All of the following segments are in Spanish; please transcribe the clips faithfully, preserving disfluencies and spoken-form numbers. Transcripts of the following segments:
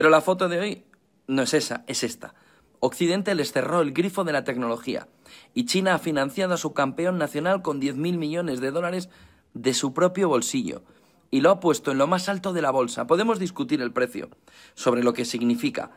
Pero la foto de hoy no es esa, es esta. Occidente les cerró el grifo de la tecnología y China ha financiado a su campeón nacional con diez mil millones de dólares de su propio bolsillo y lo ha puesto en lo más alto de la bolsa. Podemos discutir el precio, sobre lo que significa,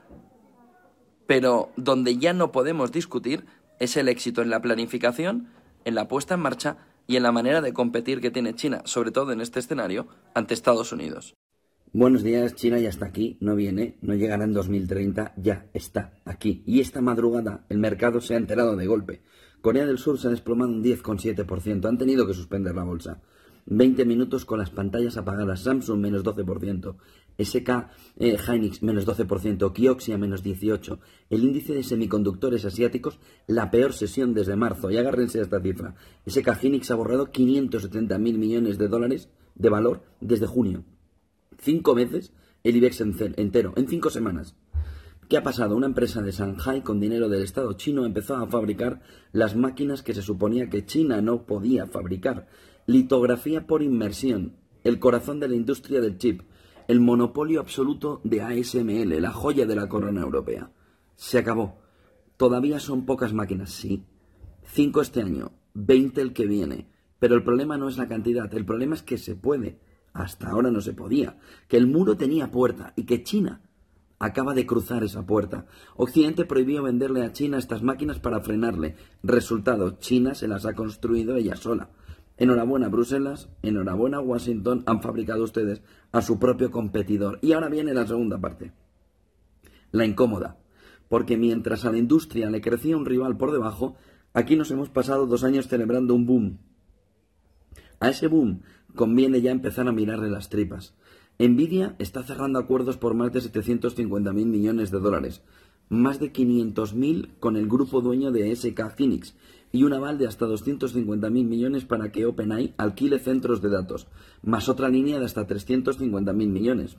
pero donde ya no podemos discutir es el éxito en la planificación, en la puesta en marcha y en la manera de competir que tiene China, sobre todo en este escenario, ante Estados Unidos. Buenos días, China ya está aquí, no viene, no llegará en dos mil treinta, ya está aquí. Y esta madrugada el mercado se ha enterado de golpe. Corea del Sur se ha desplomado un diez coma siete por ciento, han tenido que suspender la bolsa. veinte minutos con las pantallas apagadas, Samsung menos doce por ciento, S K eh, Hynix menos doce por ciento, Kioxia menos dieciocho por ciento. El índice de semiconductores asiáticos, la peor sesión desde marzo, y agárrense a esta cifra. S K Hynix ha borrado quinientos setenta mil millones de dólares de valor desde junio. Cinco veces el IBEX entero, en cinco semanas. ¿Qué ha pasado? Una empresa de Shanghai con dinero del Estado chino empezó a fabricar las máquinas que se suponía que China no podía fabricar. Litografía por inmersión, el corazón de la industria del chip, el monopolio absoluto de A S M L, la joya de la corona europea. Se acabó. Todavía son pocas máquinas, sí. Cinco este año, veinte el que viene. Pero el problema no es la cantidad, el problema es que se puede. Hasta ahora no se podía, que el muro tenía puerta y que China acaba de cruzar esa puerta. Occidente prohibió venderle a China estas máquinas para frenarle. Resultado, China se las ha construido ella sola. Enhorabuena Bruselas, enhorabuena Washington, han fabricado ustedes a su propio competidor. Y ahora viene la segunda parte, la incómoda, porque mientras a la industria le crecía un rival por debajo, aquí nos hemos pasado dos años celebrando un boom. A ese boom conviene ya empezar a mirarle las tripas. Nvidia está cerrando acuerdos por más de setecientos cincuenta mil millones de dólares, más de quinientos mil con el grupo dueño de S K Hynix y un aval de hasta doscientos cincuenta mil millones para que OpenAI alquile centros de datos, más otra línea de hasta trescientos cincuenta mil millones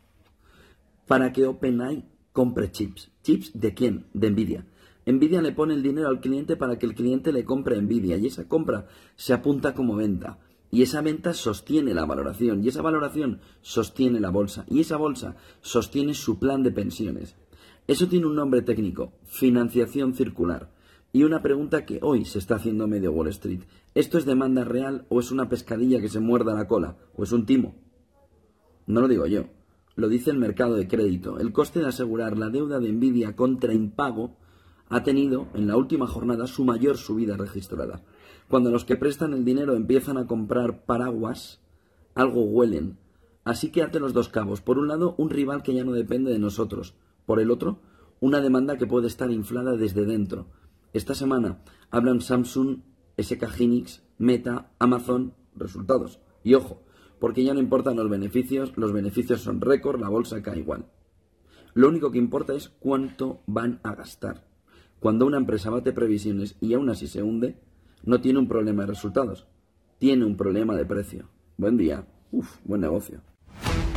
para que OpenAI compre chips. ¿Chips de quién? De Nvidia. Nvidia le pone el dinero al cliente para que el cliente le compre a Nvidia y esa compra se apunta como venta. Y esa venta sostiene la valoración, y esa valoración sostiene la bolsa, y esa bolsa sostiene su plan de pensiones. Eso tiene un nombre técnico, financiación circular. Y una pregunta que hoy se está haciendo medio Wall Street. ¿Esto es demanda real o es una pescadilla que se muerda la cola? ¿O es un timo? No lo digo yo, lo dice el mercado de crédito. El coste de asegurar la deuda de Nvidia contra impago ha tenido en la última jornada su mayor subida registrada. Cuando los que prestan el dinero empiezan a comprar paraguas, algo huelen. Así que ate los dos cabos. Por un lado, un rival que ya no depende de nosotros. Por el otro, una demanda que puede estar inflada desde dentro. Esta semana hablan Samsung, S K Hynix, Meta, Amazon, resultados. Y ojo, porque ya no importan los beneficios, los beneficios son récord, la bolsa cae igual. Lo único que importa es cuánto van a gastar. Cuando una empresa bate previsiones y aún así se hunde, no tiene un problema de resultados, tiene un problema de precio. Buen día. Uf, buen negocio.